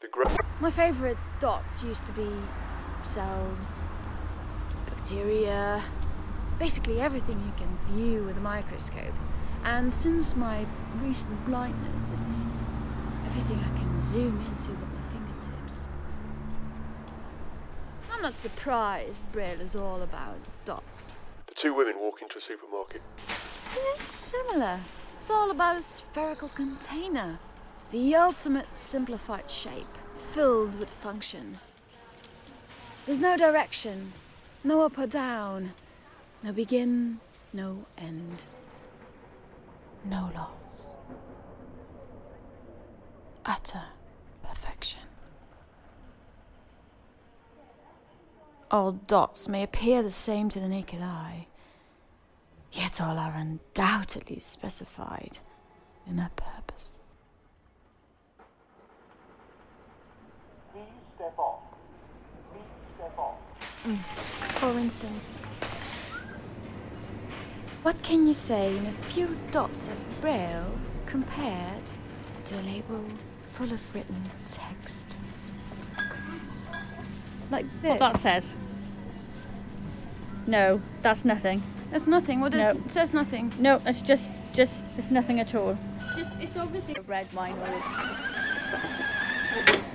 My favourite dots used to be cells, bacteria, basically everything you can view with a microscope. And since my recent blindness, it's everything I can zoom into with my fingertips. I'm not surprised Braille is all about dots. The two women walk into a supermarket. It's similar. It's all about a spherical container. The ultimate simplified shape, filled with function. There's no direction, no up or down, no begin, no end. No loss. Utter perfection. All dots may appear the same to the naked eye, yet all are undoubtedly specified in their purpose. Please step off. Please step off. For instance, what can you say in a few dots of Braille compared to a label full of written text? Like this. What that says? No, that's nothing. That's nothing. What No. it says nothing. No, it's just it's nothing at all. It's obviously a red mine.